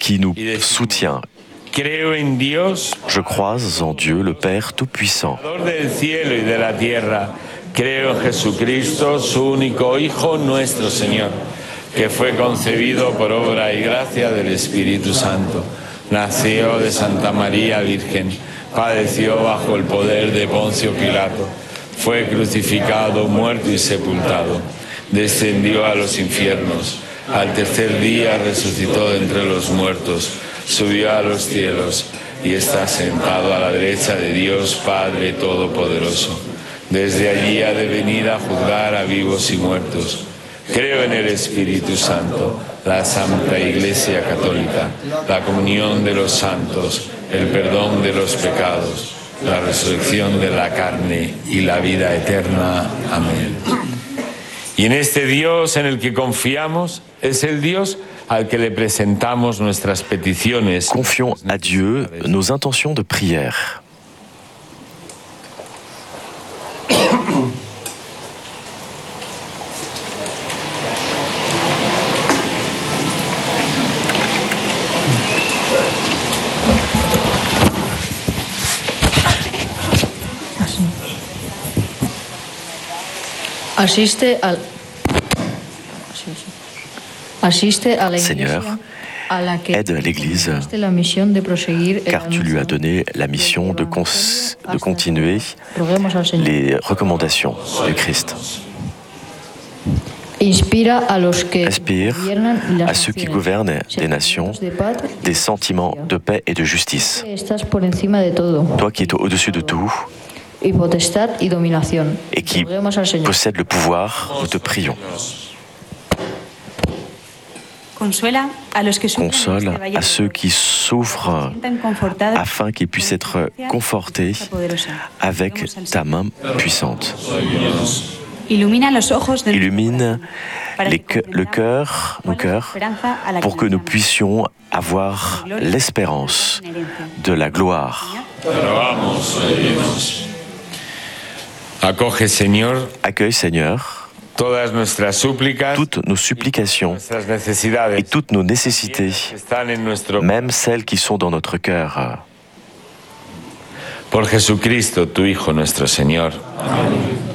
qui nous soutient. Je crois en Dieu, le Père Tout-Puissant. Creo en Jesucristo, su único Hijo, nuestro Señor, que fue concebido por obra y gracia del Espíritu Santo. Nació de Santa María Virgen, padeció bajo el poder de Poncio Pilato, fue crucificado, muerto y sepultado, descendió a los infiernos, al tercer día resucitó de entre los muertos, subió a los cielos y está sentado a la derecha de Dios Padre Todopoderoso. Desde allí ha de venir a juzgar a vivos y muertos. Creo en el Espíritu Santo, la Santa Iglesia Católica, la comunión de los santos, el perdón de los pecados, la resurrección de la carne y la vida eterna. Amén. Y en este Dios en el que confiamos es el Dios al que le presentamos nuestras peticiones. Confions à Dieu nos intentions de prière. Seigneur, aide l'Église, car tu lui as donné la mission de continuer les recommandations du Christ. Inspire à ceux qui gouvernent des nations des sentiments de paix et de justice. Toi qui es au-dessus de tout et qui possède le pouvoir, nous te prions. Console à ceux qui souffrent afin qu'ils puissent être confortés avec ta main puissante. Illumine le cœur, nos cœurs, pour que nous puissions avoir l'espérance de la gloire. Accueille, Seigneur, toutes nos supplications et toutes nos nécessités, même celles qui sont dans notre cœur. Por Jesucristo, tu Hijo, nuestro Señor. Amén.